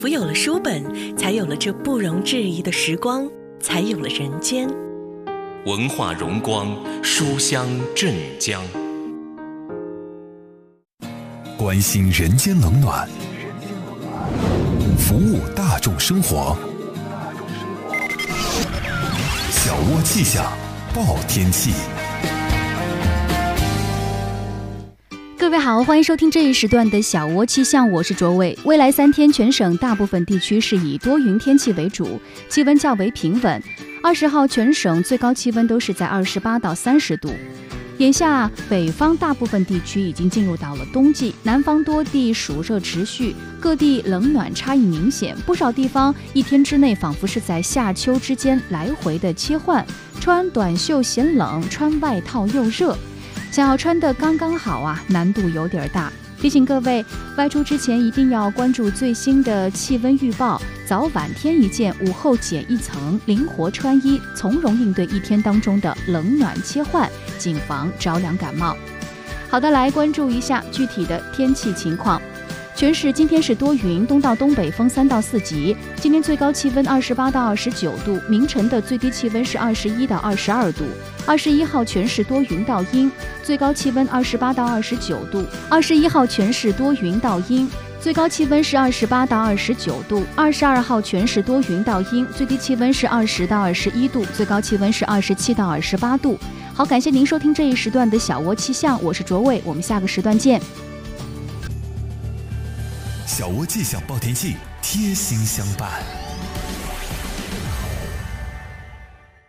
唯有了书本，才有了这不容置疑的时光，才有了人间。 文化荣光，书香镇江。 关心人间冷暖，服务大众生活。小窝气象报天气。 各位好，欢迎收听这一时段的小窝气象，我是卓伟。未来3天，全省大部分地区是以多云天气为主，气温较为平稳。20号全省最高气温都是在28到30度。眼下北方大部分地区已经进入到了冬季，南方多地暑热持续，各地冷暖差异明显，不少地方一天之内仿佛是在夏秋之间来回的切换，穿短袖嫌冷，穿外套又热，想要穿得刚刚好啊，难度有点大。提醒各位，外出之前一定要关注最新的气温预报，早晚添一件，午后减一层，灵活穿衣，从容应对一天当中的冷暖切换，谨防着凉感冒。好的，来关注一下具体的天气情况。全市今天是多云，东到东北风3到4级。今天最高气温28到29度，明晨的最低气温是21到22度。21号全市多云到阴，最高气温28到29度。21号全市多云到阴，最高气温是28到29度。22号全市多云到阴，最低气温是20到21度，最高气温是27到28度。好，感谢您收听这一时段的小窝气象，我是卓伟，我们下个时段见。 小窝气象报天气，贴心相伴。